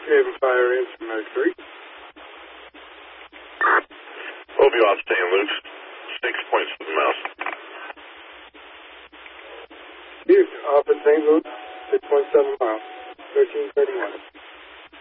Haven Fire in from Mercury. Obi-Wan St. Luke's, 6.7 miles. Butte, off at St. Luke's, 6.7 miles, 1331.